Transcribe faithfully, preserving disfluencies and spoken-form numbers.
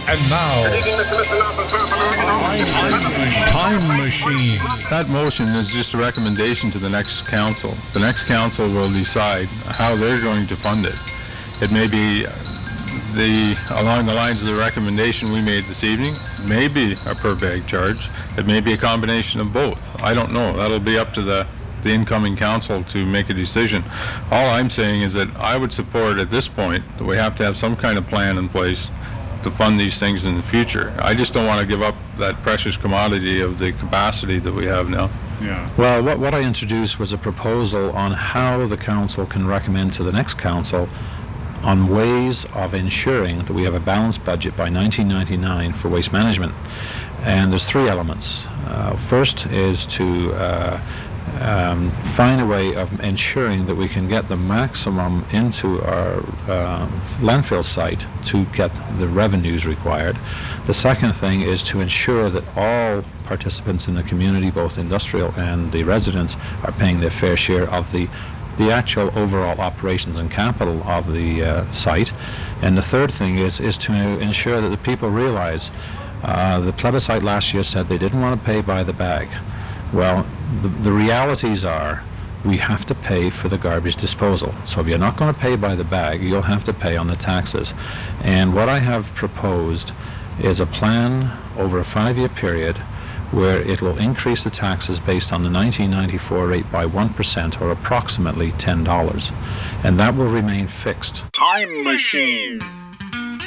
And now, Time Machine. That motion is just a recommendation to the next council. The next council will decide how they're going to fund it. It may be the along the lines of the recommendation we made this evening, maybe a per bag charge. It may be a combination of both. I don't know. That'll be up to the the incoming council to make a decision. All I'm saying is that I would support at this point that we have to have some kind of plan in place to fund these things in the future. I just don't want to give up that precious commodity of the capacity that we have now. Yeah. Well, what, what I introduced was a proposal on how the council can recommend to the next council on ways of ensuring that we have a balanced budget by nineteen ninety-nine for waste management. And there's three elements. Uh, first is to uh, um, find a way of ensuring that we can get the maximum into our uh, landfill site to get the revenues required. The second thing is to ensure that all participants in the community, both industrial and the residents, are paying their fair share of the the actual overall operations and capital of the uh, site. And the third thing is is to ensure that the people realize uh, the plebiscite last year said they didn't want to pay by the bag. Well, the, the realities are we have to pay for the garbage disposal. So if you're not going to pay by the bag, you'll have to pay on the taxes. And what I have proposed is a plan over a five-year period where it will increase the taxes based on the nineteen ninety-four rate by one percent, or approximately ten dollars. And that will remain fixed. Time Machine.